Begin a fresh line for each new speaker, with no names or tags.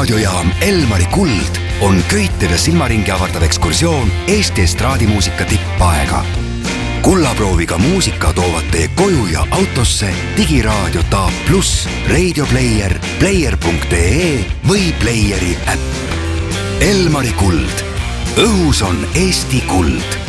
raadiojaam Elmari Kuld on köitele silmaringi avardav ekskursioon Eesti estraadimuusika tippaega. Kullaprooviga muusika toovad teie koju ja autosse digiraadio Taab Plus, Radio Player, player.ee või Playeri äpp. Elmari Kuld. Õhus on Eesti kuld.